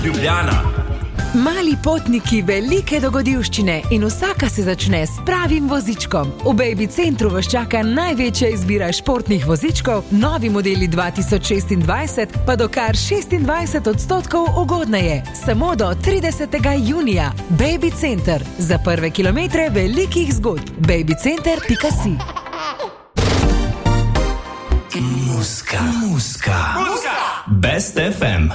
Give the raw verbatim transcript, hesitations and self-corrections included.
Ljubljana. Mali potniki, velike dogodivščine in vsaka se začne s pravim vozičkom. V Baby Centru vas čaka največja izbira športnih vozičkov, novi modeli dva tisoč šestindvajset pa do kar šestindvajset odstotkov ugodneje. Samo do tridesetega junija. Baby Center. Za prve kilometre velikih zgodb. babycenter pika si. Muska. Muska. Muska. Best F M.